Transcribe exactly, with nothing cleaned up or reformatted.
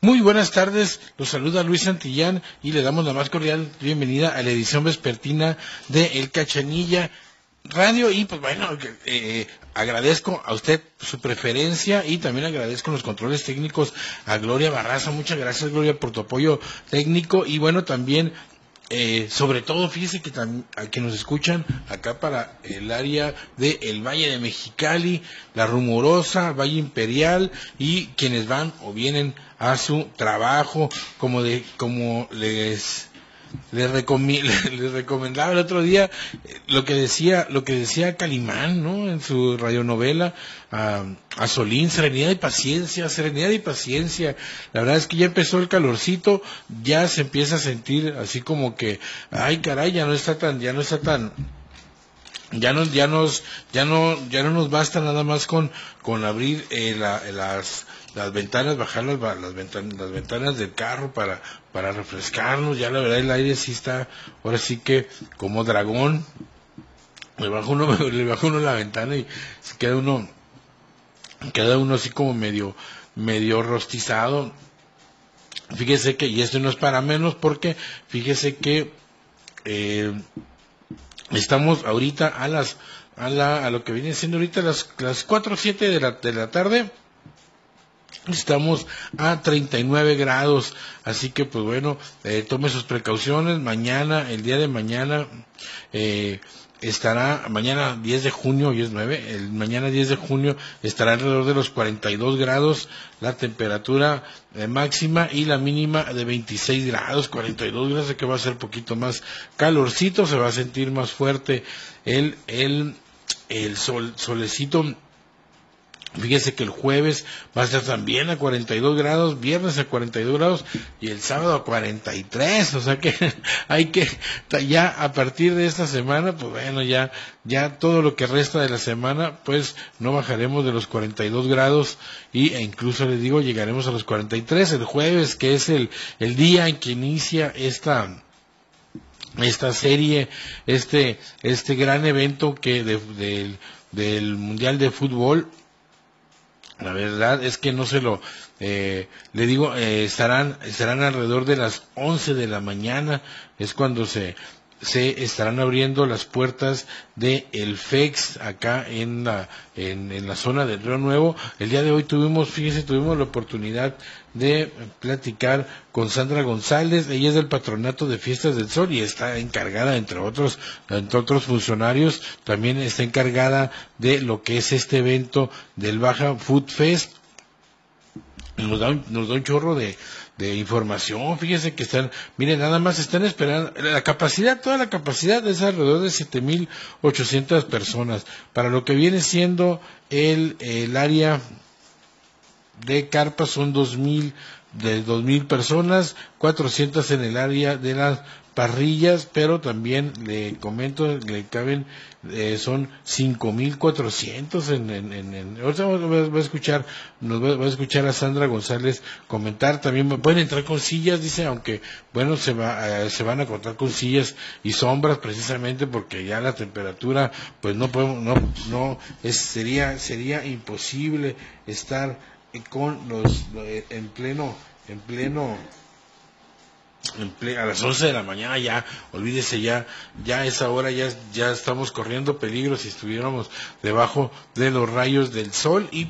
Muy buenas tardes, los saluda Luis Santillán y le damos la más cordial bienvenida a la edición vespertina de El Cachanilla Radio. Y pues bueno, eh, agradezco a usted su preferencia y también agradezco los controles técnicos a Gloria Barraza. Muchas gracias, Gloria, por tu apoyo técnico. Y bueno, también Eh, sobre todo, fíjese que, tam, a que nos escuchan acá para el área de el Valle de Mexicali, La Rumorosa, Valle Imperial, y quienes van o vienen a su trabajo, como de como les les, recomi les recomendaba el otro día eh, lo que decía lo que decía Calimán, ¿no? En su radionovela a, a Solín, serenidad y paciencia, serenidad y paciencia. La verdad es que ya empezó el calorcito, ya se empieza a sentir así como que, ay caray, ya no está tan, ya no está tan ya nos ya nos ya no ya no nos basta nada más con con abrir eh, la, las las ventanas, bajar las las ventanas las ventanas del carro para para refrescarnos. Ya la verdad el aire sí está ahora sí que como dragón. Le baja uno le baja uno la ventana y se queda uno queda uno así como medio medio rostizado. Fíjese que, y esto no es para menos, porque fíjese que eh, estamos ahorita a las a la a lo que viene siendo ahorita las las cuatro o siete de la de la tarde. Estamos a treinta y nueve grados, así que pues bueno, eh, tome sus precauciones. Mañana, el día de mañana, eh, estará, mañana diez de junio, hoy es nueve, el mañana diez de junio estará alrededor de los cuarenta y dos grados la temperatura eh, máxima, y la mínima de veintiséis grados, cuarenta y dos grados, que va a ser poquito más calorcito, se va a sentir más fuerte el, el, el sol, solecito. Fíjese que el jueves va a estar también a cuarenta y dos grados, viernes a cuarenta y dos grados y el sábado a cuarenta y tres, o sea que hay que, ya a partir de esta semana, pues bueno, ya ya todo lo que resta de la semana, pues no bajaremos de los cuarenta y dos grados, y e incluso les digo, llegaremos a los cuarenta y tres el jueves, que es el, el día en que inicia esta esta serie, este este gran evento que de, de, del Mundial de Fútbol. La verdad es que no se lo, eh, le digo, eh, estarán, estarán alrededor de las once de la mañana, es cuando se, se estarán abriendo las puertas de el F E X acá en la, en, en la zona del Río Nuevo. El día de hoy tuvimos, fíjese, tuvimos la oportunidad de platicar con Sandra González. Ella es del Patronato de Fiestas del Sol y está encargada, entre otros, entre otros funcionarios, también está encargada de lo que es este evento del Baja Food Fest. Nos da un, nos da un chorro de, de información. Fíjese que están, miren, nada más están esperando, la capacidad, toda la capacidad es alrededor de siete mil ochocientas personas, para lo que viene siendo el, el área de carpas son dos mil, de dos mil personas, cuatrocientas en el área de las parrillas, pero también le comento, le caben, eh, son cinco mil cuatrocientos en, en, en, en, ahorita va a escuchar, nos va, va a escuchar a Sandra González comentar. También pueden entrar con sillas, dice, aunque bueno, se va, eh, se van a contar con sillas y sombras, precisamente porque ya la temperatura, pues no podemos, no, no, es, sería, sería imposible estar con los, en pleno, en pleno, en ple, a las once de la mañana. Ya, olvídese, ya, ya a esa hora ya, ya estamos corriendo peligro si estuviéramos debajo de los rayos del sol. Y